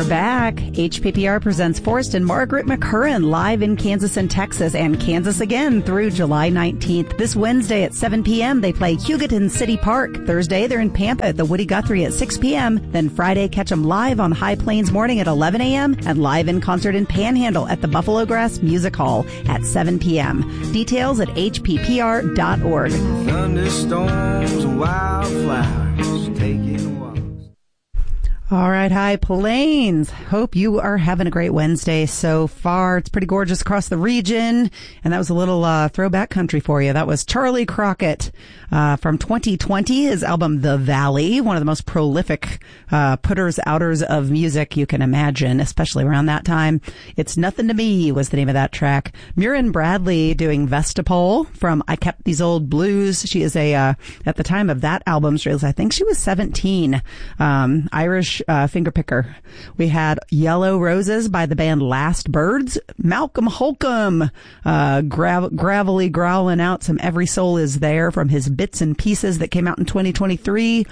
We're back. HPPR presents Forrest and Margaret McCurran live in Kansas and Texas, and Kansas again through July 19th. This Wednesday at 7 p.m. they play Hugoton City Park. Thursday they're in Pampa at the Woody Guthrie at 6 p.m. Then Friday catch them live on High Plains Morning at 11 a.m. and live in concert in Panhandle at the Buffalo Grass Music Hall at 7 p.m. Details at hppr.org. Thunderstorms, wildflowers, taking walks. All right, High Plains. Hope you are having a great Wednesday so far. It's pretty gorgeous across the region. And that was a little throwback country for you. That was Charlie Crockett from 2020, his album The Valley, one of the most prolific putters-outers of music you can imagine, especially around that time. It's Nothing to Me was the name of that track. Muriel Bradley doing Vestipole from I Kept These Old Blues. She is at the time of that album's release, I think she was 17, Irish fingerpicker. We had Yellow Roses by the band Last Birds. Malcolm Holcomb, gravelly growling out some Every Soul Is There from his Bits and Pieces that came out in 2023.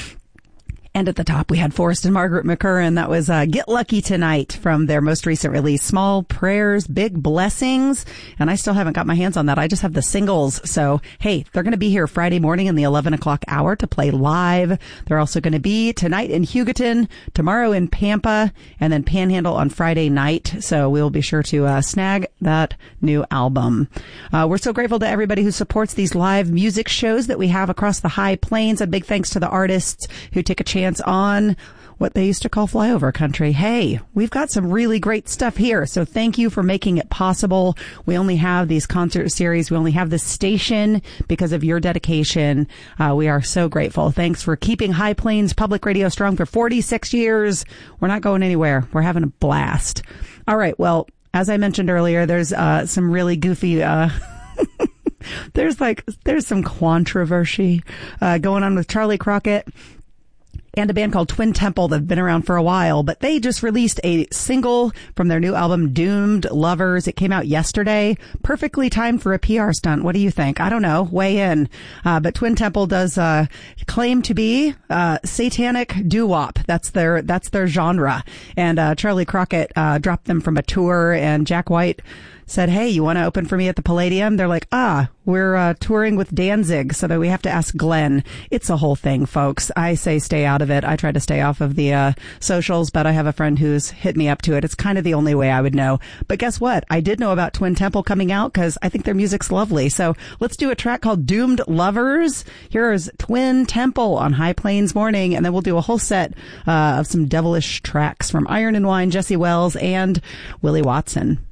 And at the top, we had Forrest and Margaret McCurran. That was Get Lucky Tonight from their most recent release, Small Prayers, Big Blessings. And I still haven't got my hands on that. I just have the singles. So, hey, they're going to be here Friday morning in the 11 o'clock hour to play live. They're also going to be tonight in Hugoton, tomorrow in Pampa, and then Panhandle on Friday night. So we'll be sure to snag that new album. We're so grateful to everybody who supports these live music shows that we have across the High Plains. A big thanks to the artists who take a chance on what they used to call flyover country. Hey, we've got some really great stuff here. So thank you for making it possible. We only have these concert series. We only have this station because of your dedication. We are so grateful. Thanks for keeping High Plains Public Radio strong for 46 years. We're not going anywhere. We're having a blast. All right. Well, as I mentioned earlier, there's some really goofy, there's some controversy going on with Charlie Crockett and a band called Twin Temple that have been around for a while, but they just released a single from their new album, Doomed Lovers. It came out yesterday. Perfectly timed for a PR stunt. What do you think? I don't know. Weigh in. But Twin Temple does claim to be satanic doo-wop. That's their genre. And Charlie Crockett dropped them from a tour, and Jack White said, hey, you want to open for me at the Palladium? They're like, we're touring with Danzig, so that we have to ask Glenn. It's a whole thing, folks. I say stay out of it. I try to stay off of the socials, but I have a friend who's hit me up to it. It's kind of the only way I would know. But guess what? I did know about Twin Temple coming out because I think their music's lovely. So let's do a track called Doomed Lovers. Here's Twin Temple on High Plains Morning, and then we'll do a whole set of some devilish tracks from Iron and Wine, Jesse Wells, and Willie Watson.